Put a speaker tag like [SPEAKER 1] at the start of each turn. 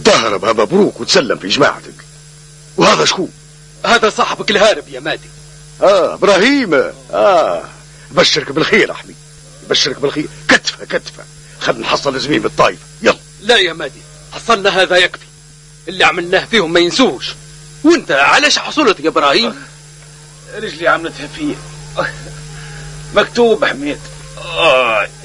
[SPEAKER 1] تهرب مبروك وتسلم في جماعتك. وهذا شكون؟
[SPEAKER 2] هذا صاحبك الهارب يا مادي.
[SPEAKER 1] ابراهيم. بشرك بالخير احمي، بشرك بالخير. كتفه خلينا نحصل الزميل بالطايفه. يلا.
[SPEAKER 2] لا يا مادي، حصلنا هذا يكفي، اللي عملناه فيهم ما ينسوش. وانت علاش حصلت يا ابراهيم؟
[SPEAKER 3] رجلي عملتها فيه، مكتوب حميد.